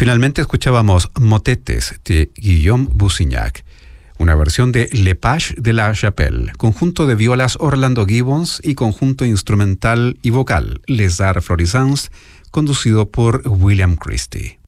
Finalmente escuchábamos Motetes de Guillaume Bussignac, una versión de Le Page de la Chapelle, conjunto de violas Orlando Gibbons y conjunto instrumental y vocal Les Arts Florissants, conducido por William Christie.